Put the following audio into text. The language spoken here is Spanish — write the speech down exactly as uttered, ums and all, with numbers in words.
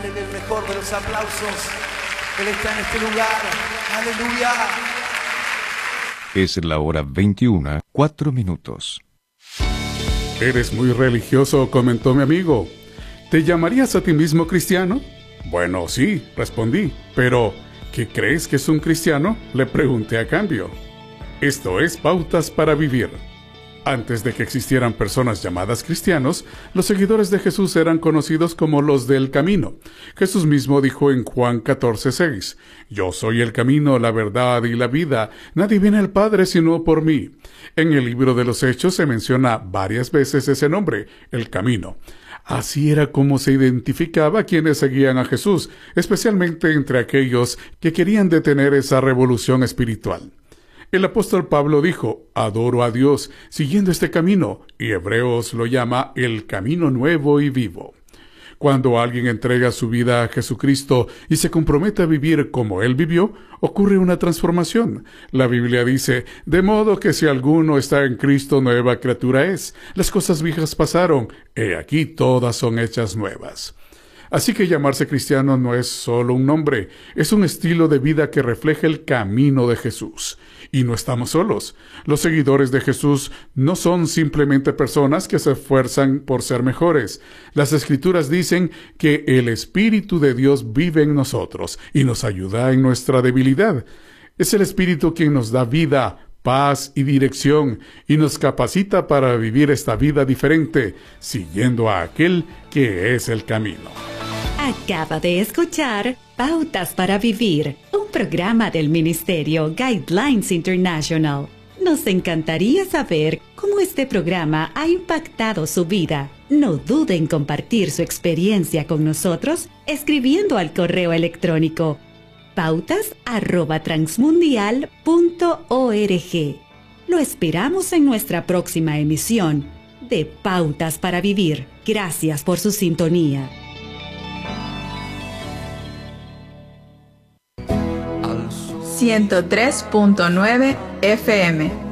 Dele el mejor de los aplausos. Él está en este lugar. Aleluya. Es la hora veintiuna, cuatro minutos. Eres muy religioso, comentó mi amigo. ¿Te llamarías a ti mismo cristiano? Bueno, sí, respondí. Pero, ¿qué crees que es un cristiano? Le pregunté a cambio. Esto es Pautas para Vivir. Antes de que existieran personas llamadas cristianos, los seguidores de Jesús eran conocidos como los del camino. Jesús mismo dijo en Juan catorce seis, «Yo soy el camino, la verdad y la vida. Nadie viene al Padre sino por mí». En el libro de los Hechos se menciona varias veces ese nombre, el camino. Así era como se identificaba a quienes seguían a Jesús, especialmente entre aquellos que querían detener esa revolución espiritual. El apóstol Pablo dijo, «Adoro a Dios siguiendo este camino», y Hebreos lo llama el camino nuevo y vivo. Cuando alguien entrega su vida a Jesucristo y se compromete a vivir como Él vivió, ocurre una transformación. La Biblia dice, «De modo que si alguno está en Cristo, nueva criatura es. Las cosas viejas pasaron, he aquí todas son hechas nuevas». Así que llamarse cristiano no es solo un nombre, es un estilo de vida que refleja el camino de Jesús. Y no estamos solos. Los seguidores de Jesús no son simplemente personas que se esfuerzan por ser mejores. Las Escrituras dicen que el Espíritu de Dios vive en nosotros y nos ayuda en nuestra debilidad. Es el Espíritu quien nos da vida, paz y dirección, y nos capacita para vivir esta vida diferente, siguiendo a aquel que es el camino. Acaba de escuchar Pautas para Vivir, un programa del Ministerio Guidelines International. Nos encantaría saber cómo este programa ha impactado su vida. No dude en compartir su experiencia con nosotros escribiendo al correo electrónico pautas arroba transmundial punto org. Lo esperamos en nuestra próxima emisión de Pautas para Vivir. Gracias por su sintonía. ciento tres punto nueve F M